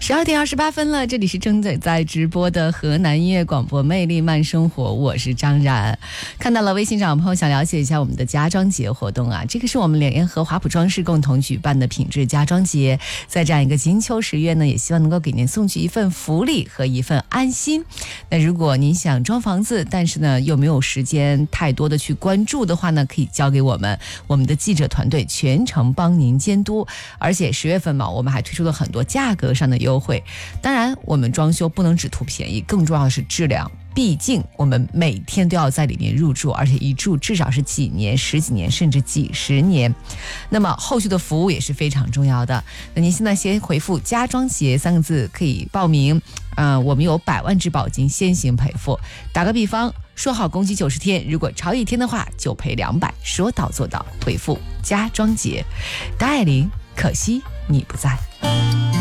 12点28分了，这里是正在直播的河南音乐广播魅力慢生活，我是张然。看到了微信上有朋友想了解一下我们的家装节活动啊，这个是我们联合华普装饰共同举办的品质家装节，在这样一个金秋十月呢，也希望能够给您送去一份福利和一份安心。那如果您想装房子，但是呢又没有时间太多的去关注的话呢，可以交给我们的记者团队全程帮您监督。而且10月份嘛，我们还推出了很多价格上的优惠。当然我们装修不能只图便宜，更重要的是质量，毕竟我们每天都要在里面入住，而且一住至少是几年、十几年甚至几十年。那么后续的服务也是非常重要的。那您现在先回复家装节3个字可以报名。我们有100万质保金先行赔付。打个比方，说好工期90天，如果超1天的话就赔200，说到做到。回复家装节，大爱玲，可惜你不在。